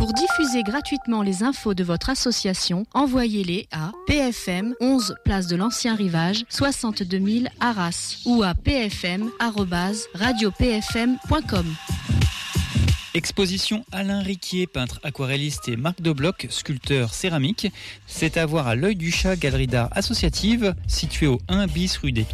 Pour diffuser gratuitement les infos de votre association, envoyez-les à PFM 11 place de l'Ancien Rivage 62 000 Arras ou à pfm@radiopfm.com. Exposition Alain Riquier, peintre aquarelliste et Marc de Bloch, sculpteur céramique. C'est à voir à l'Œil du Chat, galerie d'art associative, située au 1 bis rue des